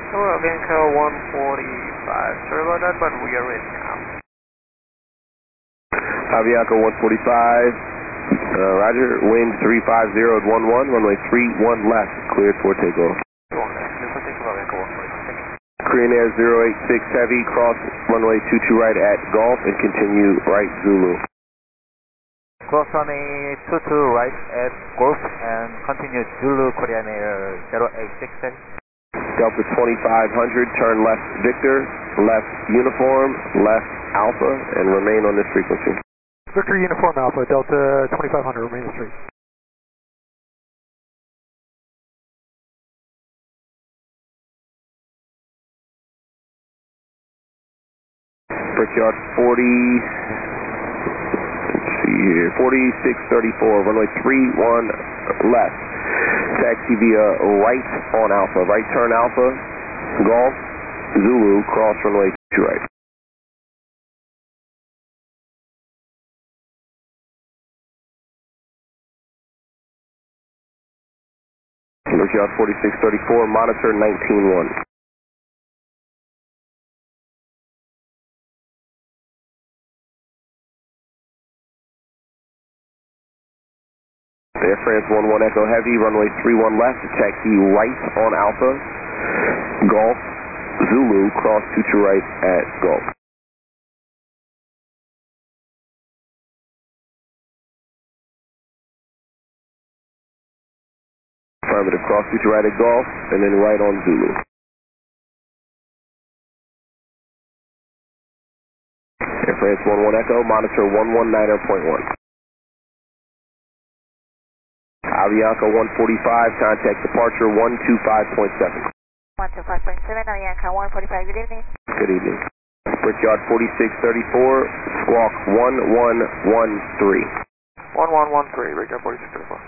Hello, Avianca 145. Sorry about that, but we are ready now. Avianca 145, roger, wind 350 at 11, runway 31 left, cleared for takeoff. Korean Air 086 Heavy, cross runway 22 right at Golf and continue right Zulu. Cross runway 22 right at Golf and continue Zulu Korean Air 086 Heavy. Delta 2500, turn left Victor, left Uniform, left Alpha, and remain on this frequency. Victor Uniform Alpha, Delta 2500, remain the street. Brickyard 4634, runway 31 left. Taxi via right on Alpha, right turn Alpha, Golf, Zulu, cross runway 2 right. Brickyard 4634, monitor 19-1. Air France 11 Echo Heavy, runway 31 left, taxi right on Alpha, Golf, Zulu, cross 22 right at Golf. Affirmative, cross 22 right at Golf, and then right on Zulu. Air France 11 Echo, monitor 119.1. Avianca 145, contact departure 125.7. 125.7, Avianca 145, good evening. Good evening. Brickyard 4634, squawk 1113. 1113, Brickyard 4634.